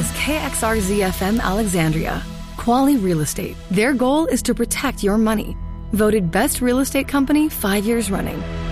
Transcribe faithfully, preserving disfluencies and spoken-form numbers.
is K X R Z F M Alexandria. Quality Real Estate. Their goal is to protect your money. Voted best real estate company five years running.